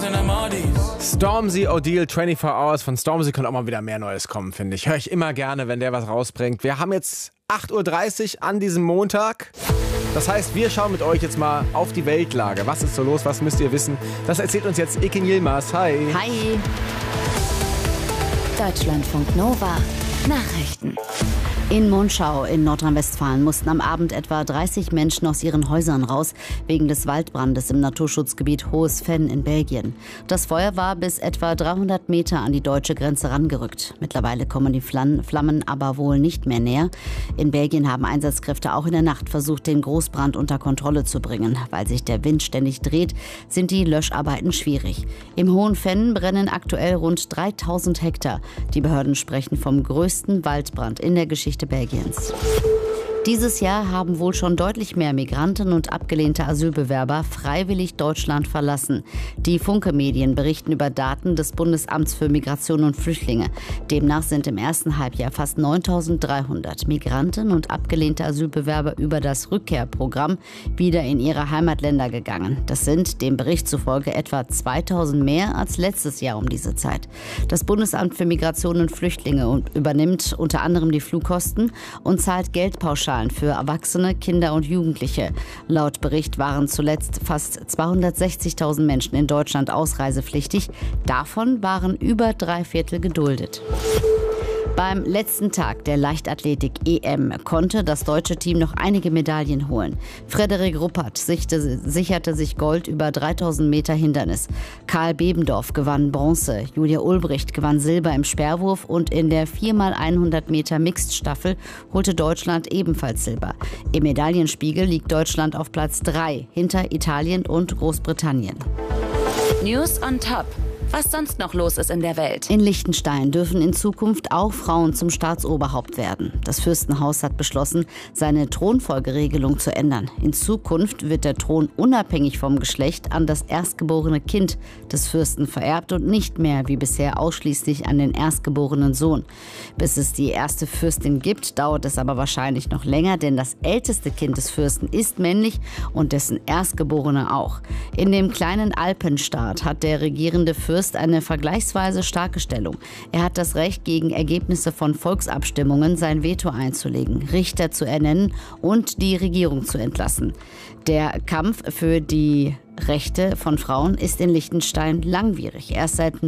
Stormzy O'Deal 24 Hours von Stormzy kann auch mal wieder mehr Neues kommen, finde ich. Höre ich immer gerne, wenn der was rausbringt. Wir haben jetzt 8.30 Uhr an diesem Montag. Das heißt, wir schauen mit euch jetzt mal auf die Weltlage. Was ist so los? Was müsst ihr wissen? Das erzählt uns jetzt Ikin Yilmaz. Hi. Hi. Deutschlandfunk Nova. Nachrichten. In Monschau in Nordrhein-Westfalen mussten am Abend etwa 30 Menschen aus ihren Häusern raus, wegen des Waldbrandes im Naturschutzgebiet Hohes Venn in Belgien. Das Feuer war bis etwa 300 Meter an die deutsche Grenze rangerückt. Mittlerweile kommen die Flammen aber wohl nicht mehr näher. In Belgien haben Einsatzkräfte auch in der Nacht versucht, den Großbrand unter Kontrolle zu bringen. Weil sich der Wind ständig dreht, sind die Löscharbeiten schwierig. Im Hohen Venn brennen aktuell rund 3000 Hektar. Die Behörden sprechen vom größten Waldbrand in der Geschichte Belgiens. Dieses Jahr haben wohl schon deutlich mehr Migranten und abgelehnte Asylbewerber freiwillig Deutschland verlassen. Die Funke-Medien berichten über Daten des Bundesamts für Migration und Flüchtlinge. Demnach sind im ersten Halbjahr fast 9.300 Migranten und abgelehnte Asylbewerber über das Rückkehrprogramm wieder in ihre Heimatländer gegangen. Das sind dem Bericht zufolge etwa 2.000 mehr als letztes Jahr um diese Zeit. Das Bundesamt für Migration und Flüchtlinge übernimmt unter anderem die Flugkosten und zahlt Geldpauschalen für Erwachsene, Kinder und Jugendliche. Laut Bericht waren zuletzt fast 260.000 Menschen in Deutschland ausreisepflichtig. Davon waren über 3/4 geduldet. Beim letzten Tag der Leichtathletik-EM konnte das deutsche Team noch einige Medaillen holen. Frederik Ruppert sicherte sich Gold über 3000 Meter Hindernis. Karl Bebendorf gewann Bronze. Julia Ulbricht gewann Silber im Speerwurf und in der 4x100 Meter Mixed-Staffel holte Deutschland ebenfalls Silber. Im Medaillenspiegel liegt Deutschland auf Platz 3 hinter Italien und Großbritannien. News on Top. Was sonst noch los ist in der Welt. In Liechtenstein dürfen in Zukunft auch Frauen zum Staatsoberhaupt werden. Das Fürstenhaus hat beschlossen, seine Thronfolgeregelung zu ändern. In Zukunft wird der Thron unabhängig vom Geschlecht an das erstgeborene Kind des Fürsten vererbt und nicht mehr wie bisher ausschließlich an den erstgeborenen Sohn. Bis es die erste Fürstin gibt, dauert es aber wahrscheinlich noch länger, denn das älteste Kind des Fürsten ist männlich und dessen Erstgeborene auch. In dem kleinen Alpenstaat hat der regierende Fürst eine vergleichsweise starke Stellung. Er hat das Recht, gegen Ergebnisse von Volksabstimmungen sein Veto einzulegen, Richter zu ernennen und die Regierung zu entlassen. Der Kampf für die Rechte von Frauen ist in Liechtenstein langwierig. Erst seit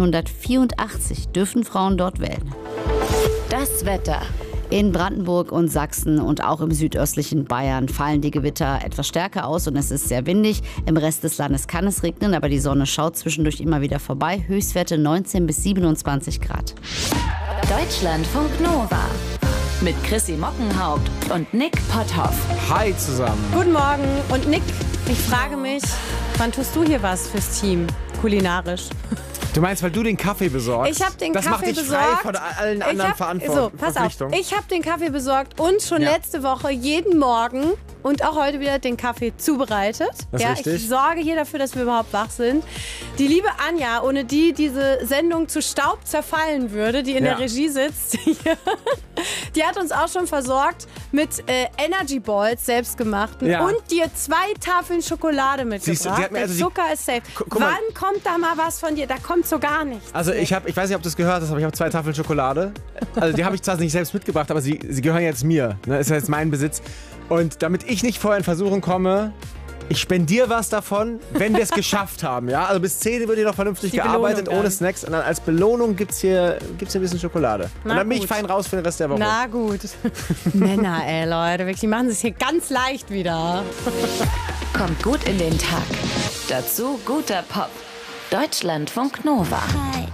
1984 dürfen Frauen dort wählen. Das Wetter. In Brandenburg und Sachsen und auch im südöstlichen Bayern fallen die Gewitter etwas stärker aus und es ist sehr windig. Im Rest des Landes kann es regnen, aber die Sonne schaut zwischendurch immer wieder vorbei. Höchstwerte 19 bis 27 Grad. Deutschlandfunk Nova. Mit Chrissy Mockenhaupt und Nick Potthoff. Hi zusammen. Guten Morgen. Und Nick, ich frage mich, wann tust du hier was fürs Team, kulinarisch? Du meinst, weil du den Kaffee besorgst? Ich habe den das Kaffee macht dich besorgt. frei von allen anderen So, pass auf. Ich habe den Kaffee besorgt und schon letzte Woche jeden Morgen und auch heute wieder den Kaffee zubereitet. Das ist richtig. Ich sorge hier dafür, dass wir überhaupt wach sind. Die liebe Anja, ohne die diese Sendung zu Staub zerfallen würde, die in der Regie sitzt, die hat uns auch schon versorgt mit Energy Balls, selbstgemachten, und dir 2 Tafeln Schokolade mitgebracht. Der Zucker ist safe. Wann kommt da mal was von dir? Da kommt so gar nichts. Also ich weiß nicht, ob du es gehört hast, aber ich habe 2 Tafeln Schokolade. Also die habe ich zwar nicht selbst mitgebracht, aber sie gehören jetzt mir. Ne? Ist ja jetzt mein Besitz. Und damit ich nicht vorher in Versuchung komme, ich spendiere was davon, wenn wir es geschafft haben. Ja? Also bis 10 wird hier noch vernünftig gearbeitet, ohne Snacks. Und dann als Belohnung gibt's hier ein bisschen Schokolade. Und dann bin ich fein raus für den Rest der Woche. Na gut. Männer, Leute, wirklich, die machen es hier ganz leicht wieder. Kommt gut in den Tag. Dazu guter Pop. Deutschlandfunk Nova. Hi.